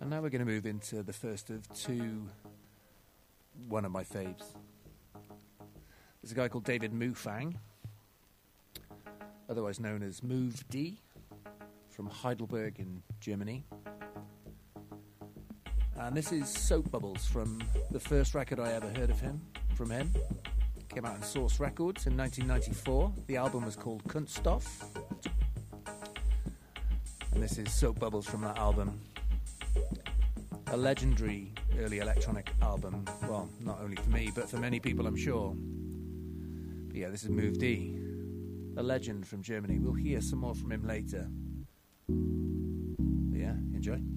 And now we're going to move into the first of two, one of my faves. There's a guy called David Mufang, otherwise known as Move D, from Heidelberg in Germany. And this is Soap Bubbles from the first record I ever heard of from him. Came out on Source Records in 1994. The album was called Kunststoff. And this is Soap Bubbles from that album. A legendary early electronic album. Well, not only for me, but for many people, I'm sure. But yeah, this is Move D, a legend from Germany. We'll hear some more from him later. But yeah, enjoy.